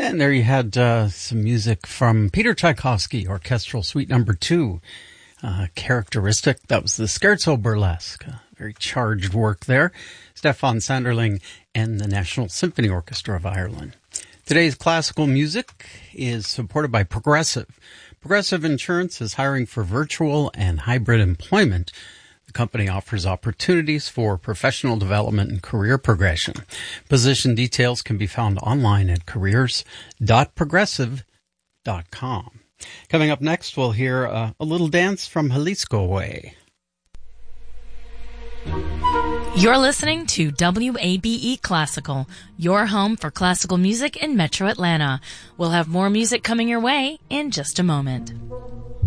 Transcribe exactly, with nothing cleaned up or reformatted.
And there you had uh, some music from Peter Tchaikovsky, Orchestral Suite Number Two. Uh, characteristic, that was the Scherzo Burlesque. Uh, very charged work there. Stefan Sanderling and the National Symphony Orchestra of Ireland. Today's classical music is supported by Progressive. Progressive Insurance is hiring for virtual and hybrid employment. The company offers opportunities for professional development and career progression. Position details can be found online at careers dot progressive dot com. Coming up next, we'll hear uh, a little dance from Jalisco Way. You're listening to W A B E Classical, your home for classical music in Metro Atlanta. We'll have more music coming your way in just a moment.